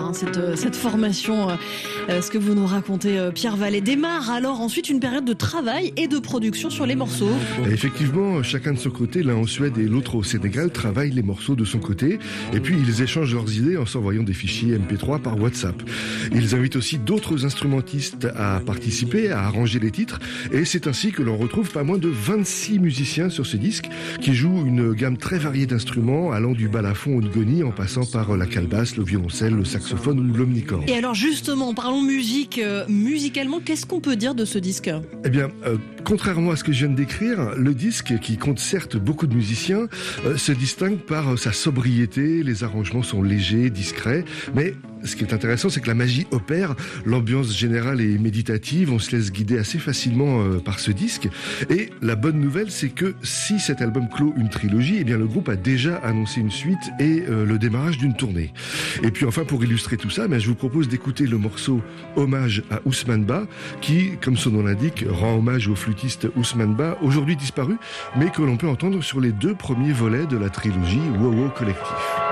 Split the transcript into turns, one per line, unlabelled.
hein, cette formation, ce que vous nous racontez, Pierre Vallée. Démarre alors ensuite une période de travail et de production sur les morceaux.
Et effectivement, chacun de son côté, l'un en Suède et l'autre au Sénégal, travaillent les morceaux de son côté. Et puis ils échangent leurs idées en s'envoyant des fichiers MP3 par WhatsApp. Ils invitent aussi d'autres instrumentistes à participer, à arranger les titres. Et c'est ainsi que l'on retrouve pas moins de 26 musiciens sur ce disque qui jouent une gamme très variée d'instruments allant du balafon au ngoni en passant par la calebasse, le violoncelle, le saxophone ou l'omnichord.
Et alors justement, parlons musique. Musicalement, qu'est-ce qu'on peut dire de ce disque ?
Eh bien, contrairement à ce que je viens de décrire, le disque, qui compte certes beaucoup de musiciens, se distingue par sa sobriété, les arrangements sont légers, discrets, mais ce qui est intéressant, c'est que la magie opère, l'ambiance générale est méditative, on se laisse guider assez facilement par ce disque. Et la bonne nouvelle, c'est que si cet album clôt une trilogie, eh bien le groupe a déjà annoncé une suite et le démarrage d'une tournée. Et puis enfin, pour illustrer tout ça, je vous propose d'écouter le morceau Hommage à Ousmane Ba, qui, comme son nom l'indique, rend hommage au flûtiste Ousmane Ba, aujourd'hui disparu, mais que l'on peut entendre sur les 2 premiers volets de la trilogie Wow Wow Collectif.